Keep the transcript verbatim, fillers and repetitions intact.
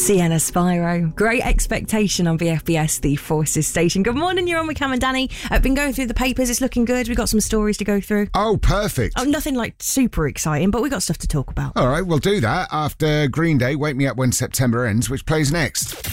Sienna Spyro. Great Expectation on V F B S, the Forces station. Good morning, you're on with Cam and Danny. I've been going through the papers, it's looking good. We've got some stories to go through. Oh, perfect. Oh, nothing like super exciting, but we've got stuff to talk about. All right, we'll do that after Green Day, Wake Me Up When September Ends, which plays next.